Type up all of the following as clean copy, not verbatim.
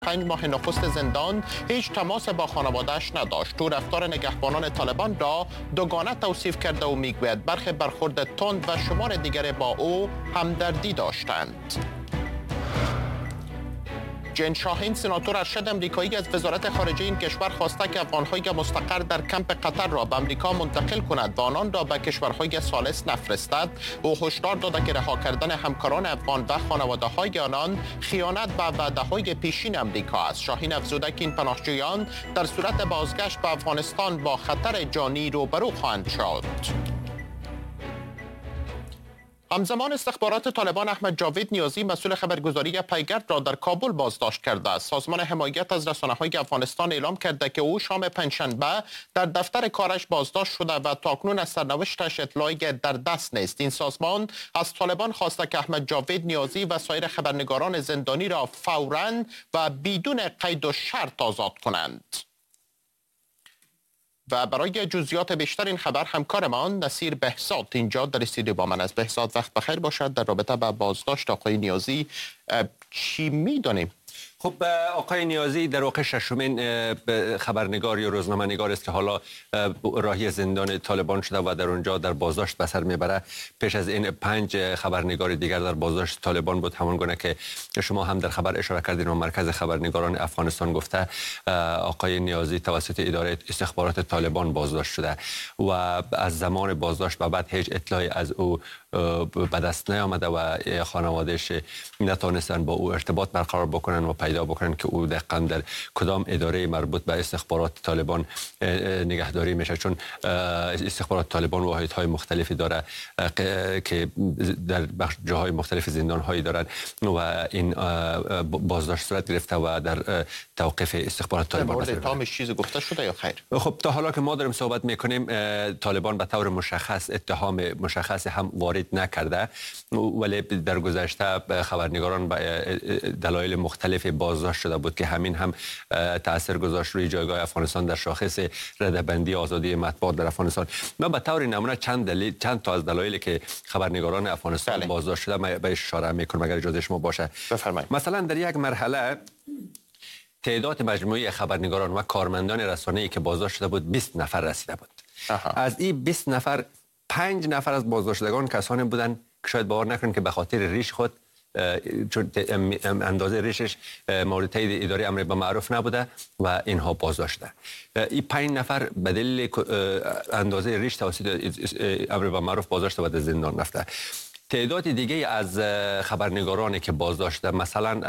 5 ماه نخست زندان هیچ تماس با خانواده‌اش نداشت. تو رفتار نگهبانان طالبان را دوگانه توصیف کرده و میگوید برخی برخورد تند و شمار دیگر با او همدردی داشتند. جین شاهین سناتور ارشد امریکایی از وزارت خارجه این کشور خواسته که افغان‌های مستقر در کمپ قطر را به امریکا منتقل کند و آنان را به کشورهای ثالث نفرستد. او هشدار داده که رها کردن همکاران افغان و خانواده‌های آنان خیانت به وعده‌های پیشین امریکا است. شاهین افزوده که این پناهجویان در صورت بازگشت به افغانستان با خطر جانی روبرو خواهند شد. همزمان استخبارات طالبان احمد جاوید نیازی مسئول خبرگزاری پیگرد را در کابل بازداشت کرده است. سازمان حمایت از رسانه‌های افغانستان اعلام کرده که او شام پنجشنبه در دفتر کارش بازداشت شده و تاکنون از سرنوشتش اطلاعی در دست نیست. این سازمان از طالبان خواسته که احمد جاوید نیازی و سایر خبرنگاران زندانی را فوراً و بدون قید و شرط آزاد کنند. و برای جزئیات بیشتر این خبر همکارمان نصیر بهزاد اینجا در استودیو با من است. بهزاد وقت بخیر باشد. در رابطه با بازداشت آقای نیازی چی می‌دانیم؟ خب آقای نیازی در واقع ششمین خبرنگار یا روزنامه‌نگار است که حالا راهی زندان طالبان شده و در اونجا در بازداشت به سر میبره. پیش از این 5 خبرنگار دیگر در بازداشت طالبان بود. همانگونه که شما هم در خبر اشاره کردین و مرکز خبرنگاران افغانستان گفته آقای نیازی توسط اداره استخبارات طالبان بازداشت شده و از زمان بازداشت و بعد هیچ اطلاعی از او به دست نیامده و خانواده‌اش نتونستن با او ارتباط برقرار بکنن و پیدا بکنن که او دقیقاً در کدام اداره مربوط به استخبارات طالبان نگهداری میشه، چون استخبارات طالبان واحدهای مختلفی داره که در جاهای مختلف زندان‌هایی دارن و این بازداشت صورت گرفته و در توقیف استخبارات طالبان است. اتهامش چیزی گفته شده یا خیر؟ خب تا حالا که ما داریم صحبت میکنیم طالبان به طور مشخص اتهام مشخص هم وارد نکرده، ولی در گذشته خبرنگاران به دلایل مختلف بازداشت شده بود که همین هم تاثیر گذاشت روی جایگاه افغانستان در شاخص رده‌بندی آزادی مطبوعات در افغانستان. ما به طور نمونه چند تا از دلایلی که خبرنگاران افغانستان بازداشت شده ما به اشاره میکنم اگر اجازه شما باشه. بفرمایید. مثلا در یک مرحله تعداد مجموعی خبرنگاران و کارمندان رسانه‌ای که بازداشت شده بود 20 نفر رسیده بود. از این 20 نفر 5 نفر از بازداشت شدگان کسانی بودند که شاید باور نکنید که به خاطر ریش خود، چون اندازه ریشش مورد تایید اداره امر به معروف نبوده و اینها بازداشت شده. این 5 نفر به دلیل اندازه ریش توسط امر به معروف بازداشت و در زندان رفته. تعداد دیگه از خبرنگارانی که بازداشت شده مثلا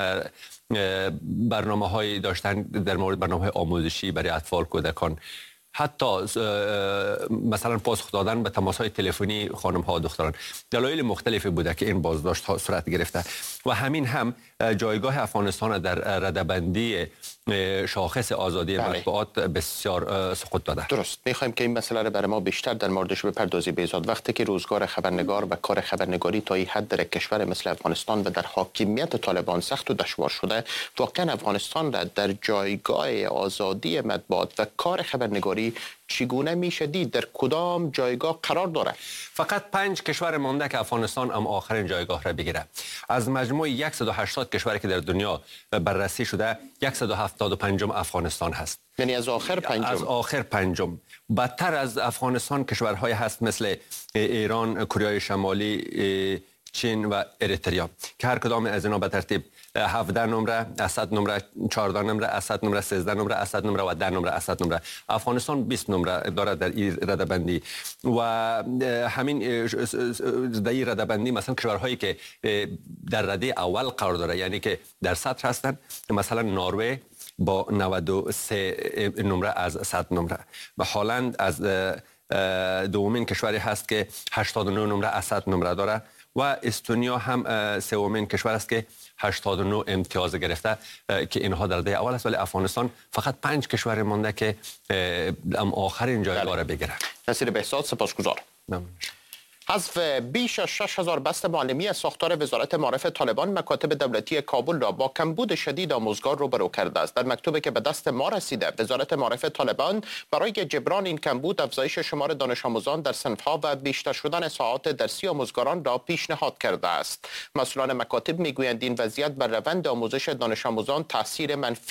برنامه‌های داشتن در مورد برنامه‌های آموزشی برای اطفال، کودکان، حتی مثلا پاسخ دادن به تماس‌های تلفنی خانم‌ها و دختران. دلایل مختلفی بوده که این بازداشت ها صورت گرفته و همین هم جایگاه افغانستان در رده‌بندی شاخص آزادی مطبوعات بسیار سقوط داده. درست. می‌خوایم که این مسئله رو برای ما بیشتر در موردش بپردازی بهزاد. وقتی که روزگار خبرنگار و کار خبرنگاری تا این حد در کشور مثل افغانستان و در حاکمیت طالبان سخت و دشوار شده، واقعا افغانستان را در جایگاه آزادی مطبوعات و کار خبرنگاری چگونه میشه دید؟ در کدام جایگاه قرار داره؟ فقط 5 کشور مانده که افغانستان هم آخرین جایگاه را بگیره. از مجموع 180 کشوری که در دنیا بررسی شده 175م افغانستان هست. یعنی از آخر پنجم. از آخر پنجم. بدتر از افغانستان کشورهای هست مثل ایران، کره شمالی، چین و اریتریا که هر کدام از اینا به ترتیب 17 نمره، اسد نمره، 14 نمره، اسد نمره، 13 نمره، اسد نمره و 10 نمره اسد نمره. افغانستان 20 نمره داره در این رده‌بندی و همین در این رده‌بندی مثلا کشورهایی که در رده اول قرار داره، یعنی که در صدر هستن، مثلا نروژ با 93 نمره از 100 نمره و هلند از دومین کشوری هست که 89 نمره از 100 نمره داره و استونیا هم سومین کشور است که 89 امتیاز گرفته که اینها در رده اول است، ولی افغانستان فقط 5 کشور مونده که آخرین جایگاه را بگیره. نصیر بهزاد، سپاسگزار. ممنون. حذف بیش از 6000 بست معلمی از ساختار وزارت معارف طالبان مکاتب دولتی کابل را با کمبود شدید آموزگار روبرو کرده است. در مکتوبی که به دست ما رسیده، وزارت معارف طالبان برای جبران این کمبود افزایش شمار دانش آموزان در صنفها و بیشتر شدن ساعات درسی آموزگاران را پیشنهاد کرده است. مسئولان مکاتب میگویند این وضعیت بر روند آموزش دانش آموزان تاثیر منفی